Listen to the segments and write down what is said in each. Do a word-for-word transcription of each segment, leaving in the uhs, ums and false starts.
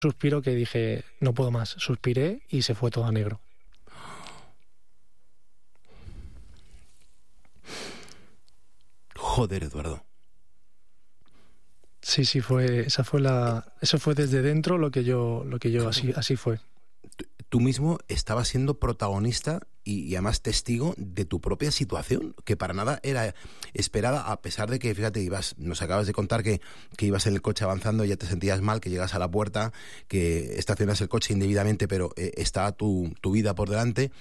Suspiro que dije, no puedo más. Suspiré y se fue todo a negro. Joder, Eduardo. Sí, sí, fue, esa fue la, eso fue desde dentro lo que yo, lo que yo, así, así fue. Tú mismo estabas siendo protagonista y, y además testigo de tu propia situación, que para nada era esperada, a pesar de que, fíjate, ibas, nos acabas de contar que, que ibas en el coche avanzando y ya te sentías mal, que llegas a la puerta, que estacionas el coche indebidamente, pero eh, está tu, tu vida por delante.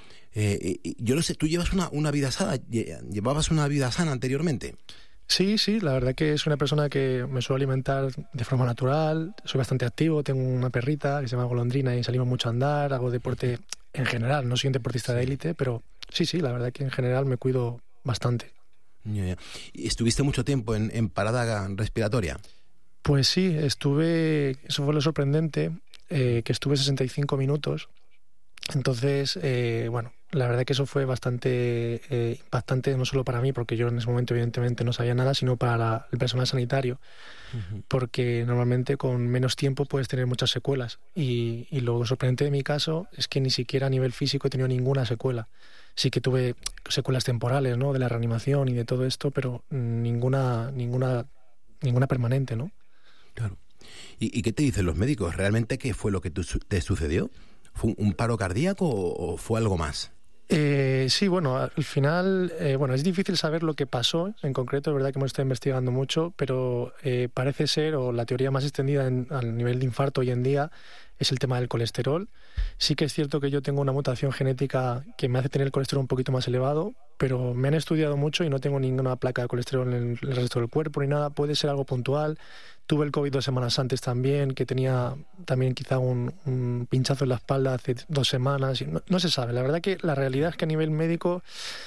Eh, yo no sé, ¿tú llevas una, una vida sana? ¿Llevabas una vida sana anteriormente? Sí, sí, la verdad que es una persona que me suelo alimentar de forma natural, soy bastante activo, tengo una perrita que se llama Golondrina y salimos mucho a andar, hago deporte en general, no soy un deportista de élite, pero sí, sí, la verdad que en general me cuido bastante. Ya, ya. ¿Y estuviste mucho tiempo en, en parada respiratoria? Pues sí, estuve, eso fue lo sorprendente, eh, que estuve sesenta y cinco minutos. Entonces, eh, bueno, la verdad que eso fue bastante eh, impactante, no solo para mí, porque yo en ese momento evidentemente no sabía nada, sino para la, el personal sanitario, uh-huh. Porque normalmente con menos tiempo puedes tener muchas secuelas. Y, y lo sorprendente de mi caso es que ni siquiera a nivel físico he tenido ninguna secuela. Sí que tuve secuelas temporales, ¿no?, de la reanimación y de todo esto, pero ninguna, ninguna, ninguna permanente, ¿no? Claro. ¿Y, y qué te dicen los médicos? ¿Realmente qué fue lo que tu, te sucedió? ¿Fue un paro cardíaco o fue algo más? Eh, sí, bueno, al final, eh, bueno, es difícil saber lo que pasó en concreto, es verdad que hemos estado investigando mucho, pero eh, parece ser, o la teoría más extendida en, al nivel de infarto hoy en día, es el tema del colesterol. Sí que es cierto que yo tengo una mutación genética que me hace tener el colesterol un poquito más elevado, pero me han estudiado mucho y no tengo ninguna placa de colesterol en el resto del cuerpo ni nada, puede ser algo puntual. Tuve el COVID dos semanas antes también, que tenía también quizá un, un pinchazo en la espalda hace dos semanas. No, no se sabe. La verdad que la realidad es que a nivel médico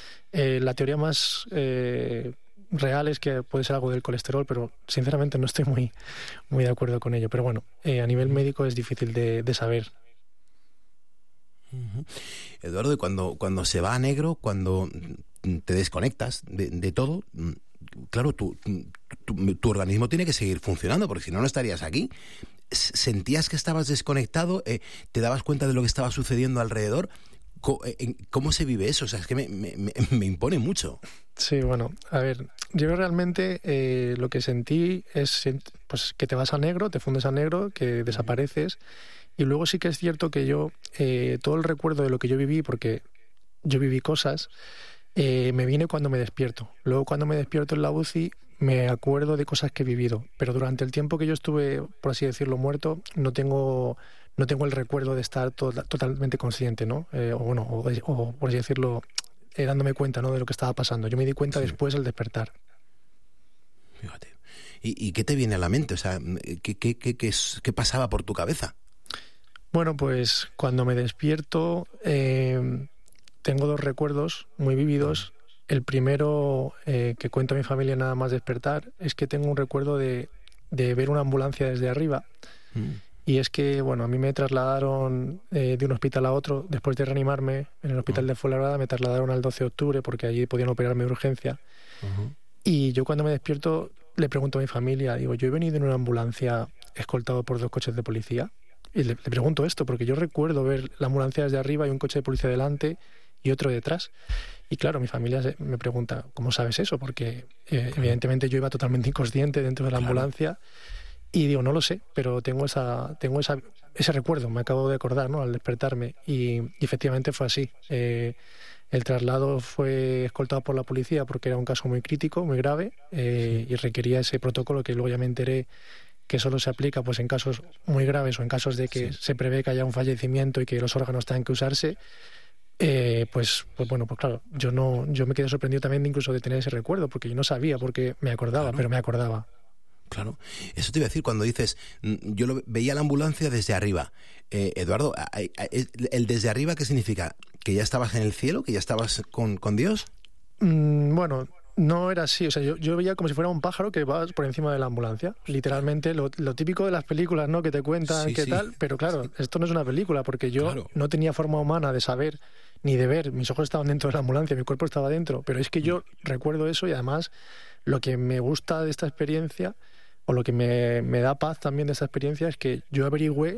eh, la teoría más eh, real es que puede ser algo del colesterol, pero sinceramente no estoy muy, muy de acuerdo con ello. Pero bueno, eh, a nivel médico es difícil de, de saber. Uh-huh. Eduardo, y cuando, cuando se va a negro, cuando te desconectas de, de todo, claro, tu, tu, tu organismo tiene que seguir funcionando, porque si no, no estarías aquí. ¿Sentías que estabas desconectado? Eh, ¿Te dabas cuenta de lo que estaba sucediendo alrededor? ¿Cómo se vive eso? O sea, es que me, me, me impone mucho. Sí, bueno, a ver, yo realmente eh, lo que sentí es pues, que te vas a negro, te fundes a negro, que desapareces. Y luego sí que es cierto que yo, eh, todo el recuerdo de lo que yo viví, porque yo viví cosas, eh, me viene cuando me despierto. Luego cuando me despierto en la U C I me acuerdo de cosas que he vivido. Pero durante el tiempo que yo estuve, por así decirlo, muerto, no tengo, no tengo el recuerdo de estar to- totalmente consciente, ¿no? Eh, o bueno, o, o por así decirlo, eh, dándome cuenta, ¿no?, de lo que estaba pasando. Yo me di cuenta sí. después al despertar. Fíjate. ¿Y, ¿Y qué te viene a la mente? O sea, ¿qué, qué, qué, qué, qué pasaba por tu cabeza? Bueno, pues cuando me despierto eh, tengo dos recuerdos muy vívidos. El primero eh, que cuenta mi familia nada más despertar es que tengo un recuerdo de, de ver una ambulancia desde arriba. Mm. Y es que, bueno, a mí me trasladaron eh, de un hospital a otro. Después de reanimarme en el hospital uh-huh. de Fuenlabrada, me trasladaron al doce de octubre porque allí podían operarme de urgencia. Uh-huh. Y yo cuando me despierto le pregunto a mi familia, digo, yo he venido en una ambulancia escoltado por dos coches de policía. Y le, le pregunto esto porque yo recuerdo ver la ambulancia desde arriba y un coche de policía delante y otro detrás. Y claro, mi familia me pregunta, ¿cómo sabes eso? Porque eh, claro. evidentemente yo iba totalmente inconsciente dentro de la claro. ambulancia. Y digo, no lo sé, pero tengo esa tengo esa, ese recuerdo, me acabo de acordar, ¿no?, al despertarme. Y, y efectivamente fue así. Eh, el traslado fue escoltado por la policía porque era un caso muy crítico, muy grave, eh, sí. y requería ese protocolo que luego ya me enteré que solo se aplica pues en casos muy graves o en casos de que sí. se prevé que haya un fallecimiento y que los órganos tengan que usarse. Eh, pues, pues bueno, pues claro, yo no, yo me quedé sorprendido también de incluso de tener ese recuerdo, porque yo no sabía, porque me acordaba, claro. pero me acordaba. Claro, eso te iba a decir cuando dices, yo lo veía la ambulancia desde arriba. Eh, Eduardo, ¿el desde arriba qué significa? ¿Que ya estabas en el cielo? ¿Que ya estabas con, con Dios? Mm, bueno, no era así, o sea, yo, yo veía como si fuera un pájaro que va por encima de la ambulancia, literalmente, lo, lo típico de las películas, ¿no?, que te cuentan sí, qué sí. tal, pero claro, sí. esto no es una película, porque yo claro. no tenía forma humana de saber ni de ver, mis ojos estaban dentro de la ambulancia, mi cuerpo estaba dentro, pero es que yo mm. recuerdo eso y además lo que me gusta de esta experiencia, o lo que me, me da paz también de esa experiencia es que yo averigüé